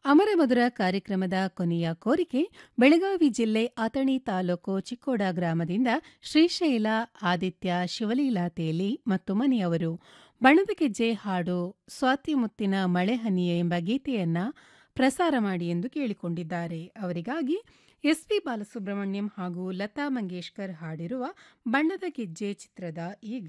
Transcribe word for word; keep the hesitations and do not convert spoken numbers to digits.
ಅಮರಮಧುರ ಕಾರ್ಯಕ್ರಮದ ಕೊನೆಯ ಕೋರಿಕೆ ಬೆಳಗಾವಿ ಜಿಲ್ಲೆ ಅಥಣಿ ತಾಲೂಕು ಚಿಕ್ಕೋಡ ಗ್ರಾಮದಿಂದ ಶ್ರೀಶೈಲ ಆದಿತ್ಯ ಶಿವಲೀಲಾ ತೇಲಿ ಮತ್ತು ಮನೆಯವರು ಬಣದ ಗೆಜ್ಜೆ ಹಾಡು ಸ್ವಾತಿ ಮುತ್ತಿನ ಮಳೆಹನಿಯೆ ಎಂಬ ಗೀತೆಯನ್ನ ಪ್ರಸಾರ ಮಾಡಿ ಎಂದು ಕೇಳಿಕೊಂಡಿದ್ದಾರೆ. ಅವರಿಗಾಗಿ ಎಸ್ಪಿ ಬಾಲಸುಬ್ರಹ್ಮಣ್ಯಂ ಹಾಗೂ ಲತಾ ಮಂಗೇಶ್ಕರ್ ಹಾಡಿರುವ ಬಣ್ಣದ ಗೆಜ್ಜೆ ಚಿತ್ರದ ಈ